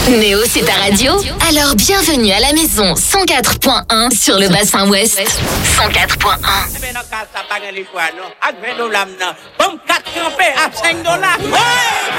Néo, c'est ta radio? Alors bienvenue à la maison 104.1 sur le bassin ouest. 104.1.